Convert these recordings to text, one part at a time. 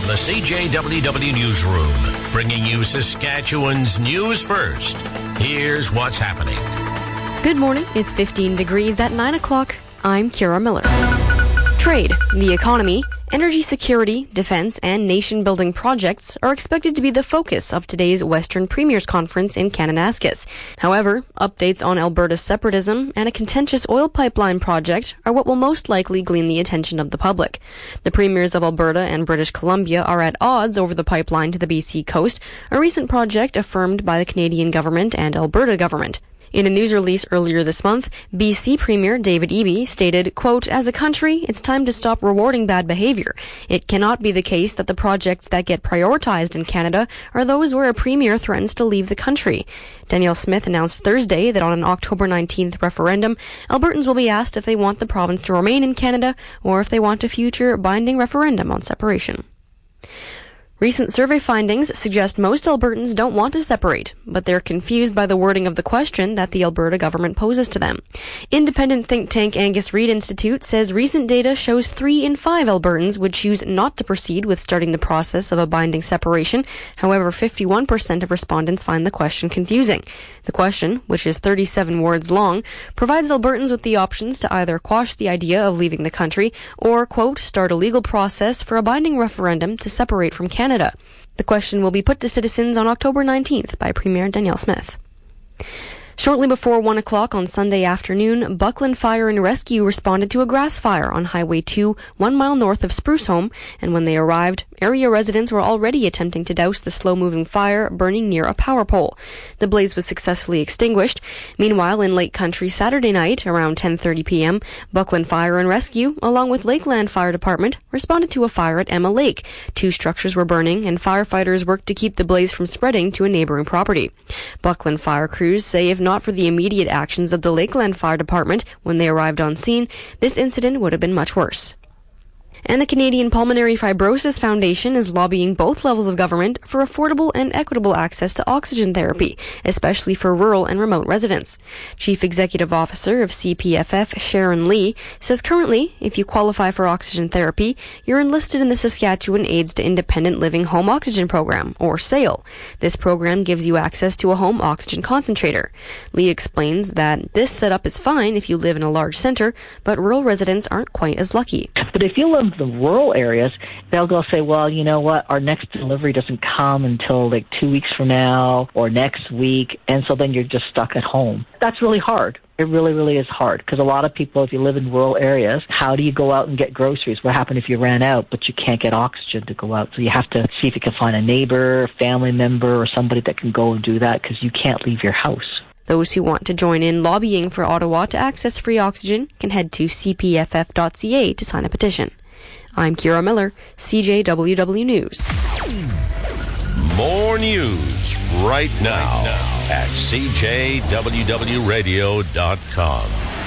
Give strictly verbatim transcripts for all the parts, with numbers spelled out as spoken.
the C J W W Newsroom, bringing you Saskatchewan's news first. Here's what's happening. Good morning. It's fifteen degrees at nine o'clock. I'm Kira Miller. Trade, the economy, energy security, defense, and nation-building projects are expected to be the focus of today's Western Premiers Conference in Kananaskis. However, updates on Alberta's separatism and a contentious oil pipeline project are what will most likely glean the attention of the public. The premiers of Alberta and British Columbia are at odds over the pipeline to the B C coast, a recent project affirmed by the Canadian government and Alberta government. In a news release earlier this month, B C Premier David Eby stated, quote, "As a country, it's time to stop rewarding bad behaviour. It cannot be the case that the projects that get prioritised in Canada are those where a premier threatens to leave the country." Danielle Smith announced Thursday that on an October nineteenth referendum, Albertans will be asked if they want the province to remain in Canada or if they want a future binding referendum on separation. Recent survey findings suggest most Albertans don't want to separate, but they're confused by the wording of the question that the Alberta government poses to them. Independent think tank Angus Reid Institute says recent data shows three in five Albertans would choose not to proceed with starting the process of a binding separation. However, fifty-one percent of respondents find the question confusing. The question, which is thirty-seven words long, provides Albertans with the options to either quash the idea of leaving the country or, quote, start a legal process for a binding referendum to separate from Canada. Canada. The question will be put to citizens on October nineteenth by Premier Danielle Smith. Shortly before one o'clock on Sunday afternoon, Buckland Fire and Rescue responded to a grass fire on Highway two, one mile north of Spruce Home, and when they arrived, area residents were already attempting to douse the slow-moving fire burning near a power pole. The blaze was successfully extinguished. Meanwhile, in Lake Country Saturday night, around ten thirty p.m., Buckland Fire and Rescue, along with Lakeland Fire Department, responded to a fire at Emma Lake. Two structures were burning, and firefighters worked to keep the blaze from spreading to a neighboring property. Buckland fire crews say if not for the immediate actions of the Lakeland Fire Department when they arrived on scene, this incident would have been much worse. And the Canadian Pulmonary Fibrosis Foundation is lobbying both levels of government for affordable and equitable access to oxygen therapy, especially for rural and remote residents. Chief Executive Officer of C P F F, Sharon Lee, says currently, if you qualify for oxygen therapy, you're enlisted in the Saskatchewan Aids to Independent Living Home Oxygen Program, or SAIL. This program gives you access to a home oxygen concentrator. Lee explains that this setup is fine if you live in a large centre, but rural residents aren't quite as lucky. But if you live in the rural areas, they'll go say, well, you know what, our next delivery doesn't come until like two weeks from now or next week, and so then you're just stuck at home. That's really hard. It really, really is hard because a lot of people, if you live in rural areas, how do you go out and get groceries? What happens if you ran out, but you can't get oxygen to go out? So you have to see if you can find a neighbor, a family member, or somebody that can go and do that because you can't leave your house. Those who want to join in lobbying for Ottawa to access free oxygen can head to c p f f dot c a to sign a petition. I'm Kira Miller, C J W W News. More news right now at c j w w radio dot com.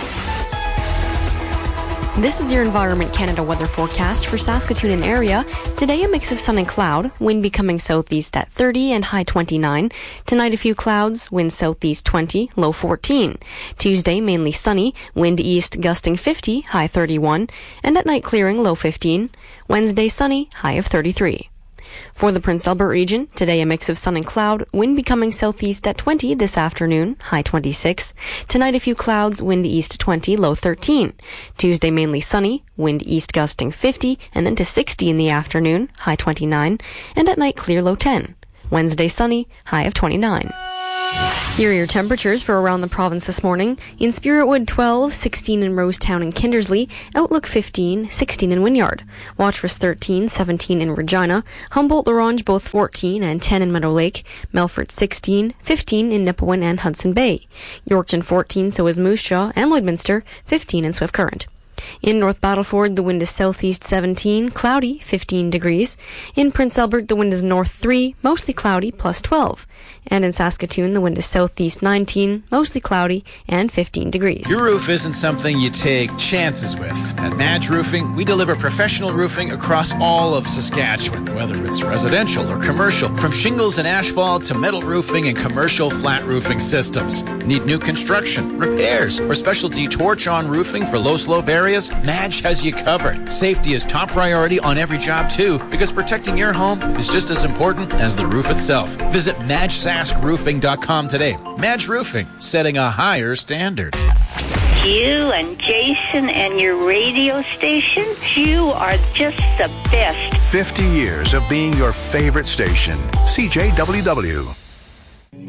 This is your Environment Canada weather forecast for Saskatoon and area. Today, a mix of sun and cloud, wind becoming southeast at thirty and high twenty-nine. Tonight, a few clouds, wind southeast twenty, low fourteen. Tuesday, mainly sunny, wind east gusting fifty, high thirty-one. And at night, clearing, low fifteen. Wednesday, sunny, high of thirty-three. For the Prince Albert region, today a mix of sun and cloud, wind becoming southeast at twenty this afternoon, high twenty-six. Tonight a few clouds, wind east twenty, low thirteen. Tuesday mainly sunny, wind east gusting fifty, and then to sixty in the afternoon, high twenty-nine. And at night clear, low ten. Wednesday sunny, high of twenty-nine. Here are your temperatures for around the province this morning. In Spiritwood, twelve, sixteen in Rosetown and Kindersley, Outlook fifteen, sixteen in Wynyard, Watrous thirteen, seventeen in Regina, Humboldt, Larange both fourteen and ten in Meadow Lake, Melfort sixteen, fifteen in Nipawin and Hudson Bay, Yorkton fourteen, so is Moose Jaw, and Lloydminster, fifteen in Swift Current. In North Battleford, the wind is southeast seventeen, cloudy, fifteen degrees. In Prince Albert, the wind is north three, mostly cloudy, plus twelve. And in Saskatoon, the wind is southeast nineteen, mostly cloudy, and fifteen degrees. Your roof isn't something you take chances with. At Madge Roofing, we deliver professional roofing across all of Saskatchewan, whether it's residential or commercial, from shingles and asphalt to metal roofing and commercial flat roofing systems. Need new construction, repairs, or specialty torch-on roofing for low-slope areas? areas, Madge has you covered. Safety is top priority on every job, too, because protecting your home is just as important as the roof itself. Visit madge sask roofing dot com today. Madge Roofing, setting a higher standard. You and Jason and your radio station, you are just the best. fifty years of being your favorite station. C J W W.